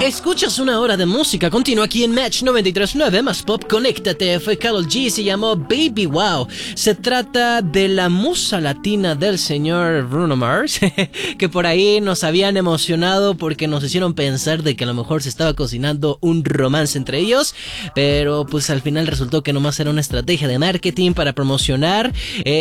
Escuchas una hora de música continua aquí en Match 93.9 más Pop. Conéctate. Fue Karol G, se llamó Baby Wow. Se trata de la musa latina del señor Bruno Mars, que por ahí nos habían emocionado porque nos hicieron pensar de que a lo mejor se estaba cocinando un romance entre ellos, pero pues al final resultó que nomás era una estrategia de marketing para promocionar